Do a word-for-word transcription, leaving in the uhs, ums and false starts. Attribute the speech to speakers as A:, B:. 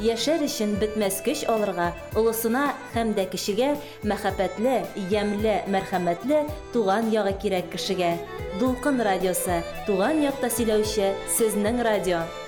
A: яшәр өчен бетмәс көч алырга, олысына һәм дә кешегә мәхәббәтле, ямьле, мәрхәмәтле туган ягы кирәк кешегә. Дулкын радиосы, туган якта сөйләүче сезнең радио.